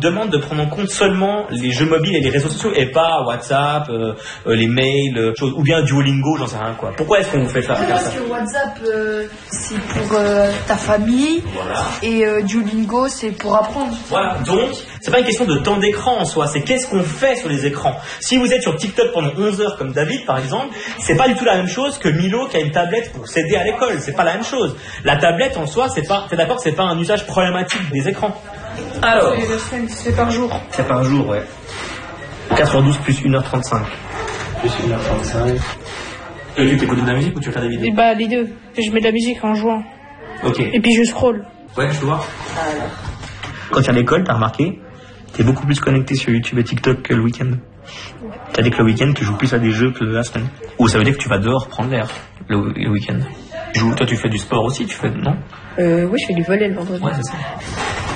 demande de prendre en compte seulement les jeux mobiles et les réseaux sociaux et pas WhatsApp, les mails, ou bien Duolingo, j'en sais rien quoi. Pourquoi est-ce qu'on vous fait faire ça? Parce que WhatsApp c'est pour ta famille, voilà. Et Duolingo c'est pour apprendre. Voilà, donc c'est pas une question de temps d'écran en soi, c'est qu'est-ce qu'on fait sur les écrans. Si vous êtes sur TikTok pendant 11 heures comme David par exemple, c'est pas du tout la même chose que Milo qui a une tablette pour s'aider à l'école, c'est pas la même chose. La tablette en soi, t'es d'accord que c'est pas un usage problématique des écrans? Alors, c'est par jour. C'est par jour, ouais. 4h12 plus 1h35. Plus 1h35. Tu t'écoutes de la musique ou tu veux faire des vidéos? Bah les deux. Je mets de la musique en jouant. Ok. Et puis je scroll. Ouais, je vois. Quand tu es à l'école, t'as remarqué, t'es beaucoup plus connecté sur YouTube et TikTok que le week-end. T'as dit que le week-end, tu joues plus à des jeux que la semaine. Ou ça veut dire que tu vas dehors prendre l'air le week-end. Toi, tu fais du sport aussi, non? Oui, je fais du volley le vendredi. Ouais, c'est ça.